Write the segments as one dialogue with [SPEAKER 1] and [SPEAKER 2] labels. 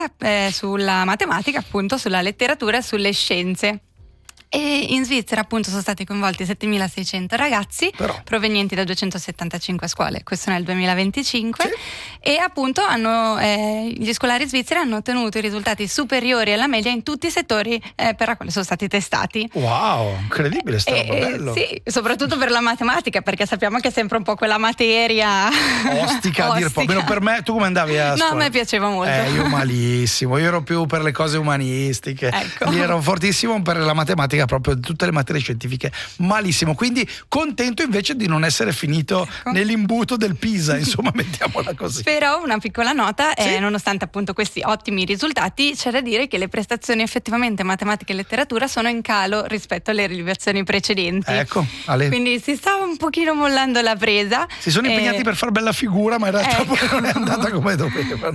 [SPEAKER 1] sulla matematica, appunto, sulla letteratura e sulle scienze. E in Svizzera appunto sono stati coinvolti 7.600 ragazzi provenienti da 275 scuole, questo nel 2025, e appunto gli scolari svizzeri hanno ottenuto i risultati superiori alla media in tutti i settori per la quale sono stati testati.
[SPEAKER 2] Wow, incredibile, sta roba, bello.
[SPEAKER 1] Sì, soprattutto per la matematica, perché sappiamo che è sempre un po' quella materia
[SPEAKER 2] ostica. A dire poco. Meno per me. Tu come andavi a scuola?
[SPEAKER 1] No, a me piaceva molto.
[SPEAKER 2] Io malissimo, io ero più per le cose umanistiche,
[SPEAKER 1] ecco.
[SPEAKER 2] Lì ero fortissimo per la matematica, proprio tutte le materie scientifiche malissimo, quindi contento invece di non essere finito nell'imbuto del Pisa, insomma, mettiamola così.
[SPEAKER 1] Però una piccola nota, nonostante appunto questi ottimi risultati, c'è da dire che le prestazioni effettivamente matematica e letteratura sono in calo rispetto alle rilevazioni precedenti.
[SPEAKER 2] Ecco,
[SPEAKER 1] quindi si sta un pochino mollando la presa.
[SPEAKER 2] Si sono impegnati per far bella figura, ma in realtà poi non è andata come dovevano.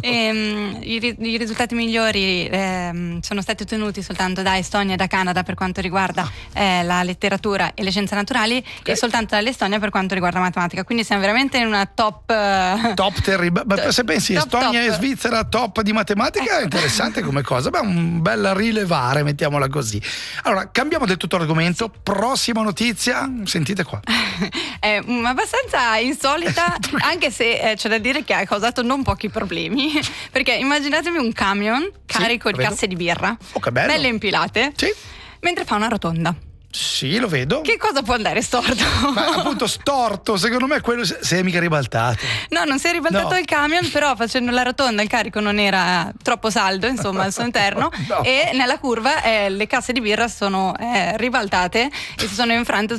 [SPEAKER 1] I risultati migliori sono stati ottenuti soltanto da Estonia e da Canada per quanto riguarda la letteratura e le scienze naturali, e soltanto dall'Estonia per quanto riguarda la matematica, quindi siamo veramente in una top
[SPEAKER 2] terribile. Se pensi Estonia e Svizzera top di matematica, è interessante come cosa. Un bel rilevare, mettiamola così. Allora, cambiamo del tutto argomento. Prossima notizia, sentite qua.
[SPEAKER 1] È abbastanza insolita, anche se c'è da dire che ha causato non pochi problemi, perché immaginatevi un camion carico di casse di birra, belle impilate, mentre fa una rotonda.
[SPEAKER 2] Sì, lo vedo.
[SPEAKER 1] Che cosa può andare storto?
[SPEAKER 2] Ma appunto storto, secondo me quello si è mica ribaltato.
[SPEAKER 1] No, non si è ribaltato il camion, però facendo la rotonda il carico non era troppo saldo, insomma, al suo interno, e nella curva le casse di birra sono ribaltate e si sono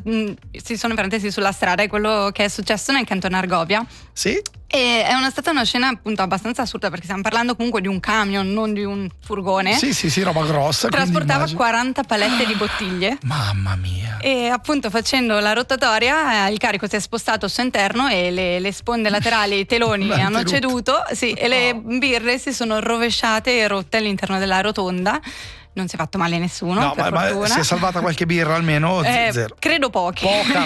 [SPEAKER 1] infrante sulla strada. È quello che è successo nel Canton Argovia.
[SPEAKER 2] Sì.
[SPEAKER 1] E è stata una scena appunto abbastanza assurda, perché stiamo parlando comunque di un camion, non di un furgone.
[SPEAKER 2] Sì, roba grossa.
[SPEAKER 1] Trasportava 40 palette di bottiglie.
[SPEAKER 2] Mamma mia.
[SPEAKER 1] E appunto facendo la rotatoria il carico si è spostato al suo interno e le sponde laterali, i teloni hanno ceduto, e le birre si sono rovesciate e rotte all'interno della rotonda. Non si è fatto male nessuno, per fortuna.
[SPEAKER 2] Si è salvata qualche birra almeno? Zero.
[SPEAKER 1] Credo poche.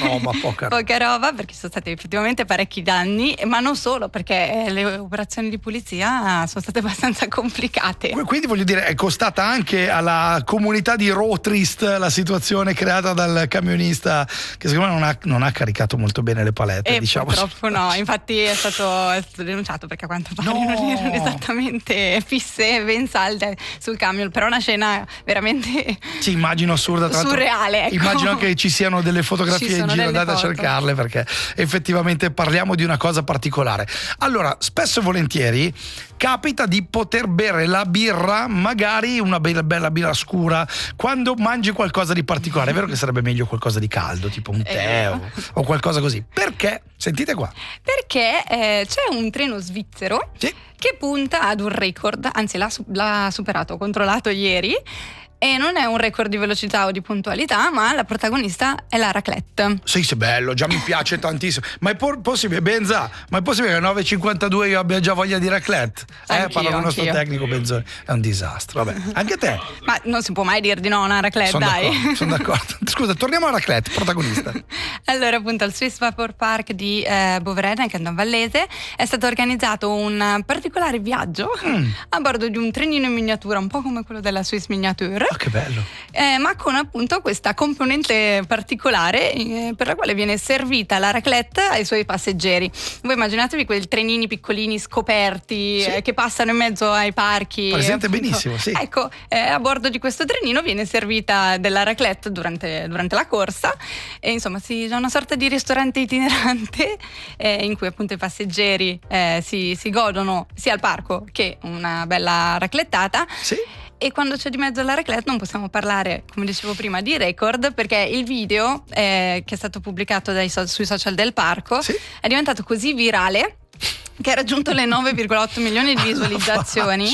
[SPEAKER 1] Poca roba, perché sono stati effettivamente parecchi danni, ma non solo, perché le operazioni di pulizia sono state abbastanza complicate.
[SPEAKER 2] Quindi voglio dire, è costata anche alla comunità di Rotrist la situazione creata dal camionista, che secondo me non ha caricato molto bene le palette, diciamo.
[SPEAKER 1] Purtroppo no, infatti è stato denunciato, perché a quanto pare non erano esattamente fisse, ben salte sul camion, però una scena veramente
[SPEAKER 2] immagino assurda,
[SPEAKER 1] surreale, ecco.
[SPEAKER 2] Immagino che ci siano delle fotografie in giro, andate a cercarle, perché effettivamente parliamo di una cosa particolare. Allora, spesso e volentieri capita di poter bere la birra, magari una bella birra scura, quando mangi qualcosa di particolare. È vero che sarebbe meglio qualcosa di caldo, tipo un tè o qualcosa così. Perché? Sentite qua.
[SPEAKER 1] Perché c'è un treno svizzero che punta ad un record, anzi l'ha superato, ho controllato ieri, e non è un record di velocità o di puntualità, ma la protagonista è la raclette.
[SPEAKER 2] Sì, bello, già mi piace tantissimo. Ma è possibile, Benza? Ma è possibile che alle 9.52 io abbia già voglia di raclette? Parlo con il nostro tecnico Benzoni. È un disastro, vabbè. Anche te.
[SPEAKER 1] Ma non si può mai dire di no a una raclette,
[SPEAKER 2] Sono d'accordo. Scusa, torniamo alla raclette, protagonista.
[SPEAKER 1] Allora, appunto, al Swiss Vapor Park di Bouvray, nel Canton Vallese, è stato organizzato un particolare viaggio a bordo di un trenino in miniatura, un po' come quello della Swiss Miniature.
[SPEAKER 2] Che bello.
[SPEAKER 1] Ma con appunto questa componente particolare per la quale viene servita la raclette ai suoi passeggeri. Voi immaginatevi quei trenini piccolini scoperti che passano in mezzo ai parchi.
[SPEAKER 2] Presente benissimo, sì.
[SPEAKER 1] Ecco, a bordo di questo trenino viene servita della raclette durante la corsa, e insomma c'è una sorta di ristorante itinerante in cui appunto i passeggeri si godono sia al parco che una bella raclettata. Sì. E quando c'è di mezzo la raclette non possiamo parlare, come dicevo prima, di record, perché il video che è stato pubblicato sui social del parco è diventato così virale che ha raggiunto le 9,8 milioni di visualizzazioni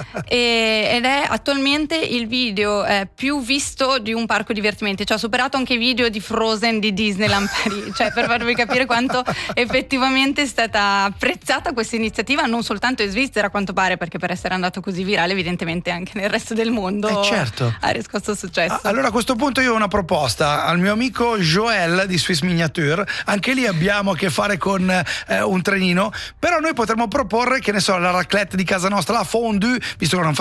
[SPEAKER 1] ed è attualmente il video più visto di un parco divertimenti, cioè ha superato anche i video di Frozen di Disneyland Paris, cioè per farvi capire quanto effettivamente è stata apprezzata questa iniziativa, non soltanto in Svizzera a quanto pare, perché per essere andato così virale evidentemente anche nel resto del mondo ha riscosso successo.
[SPEAKER 2] Allora a questo punto io ho una proposta al mio amico Joel di Swiss Miniature, anche lì abbiamo a che fare con un trenino. Però noi potremmo proporre, che ne so, la raclette di casa nostra, la fondue, visto che non